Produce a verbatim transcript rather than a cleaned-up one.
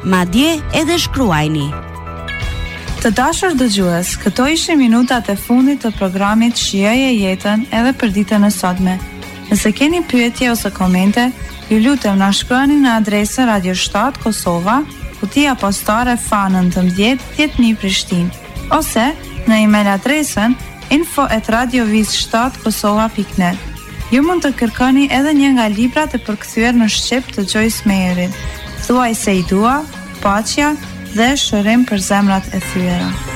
madje edhe shkruajni. Të dashur dëgjues, këto ishin minutat e fundit të programit Shijoje jetën edhe për ditën e sotme. Nëse keni pyetje ose komente, ju lutem na shkruani në adresën Radio shtat Kosova, kutia postare F A nëntëmbëdhjetë dhjetë mijë Prishtinë, ose në email adresën info at radioviz shtat kosova pikë net. Ju mund të kërkoni edhe një nga librat e përkthyer në shqip të Joyce Meyerit, Thuaj se i dua, Paqja dhe Shërim për zemrat e thyera.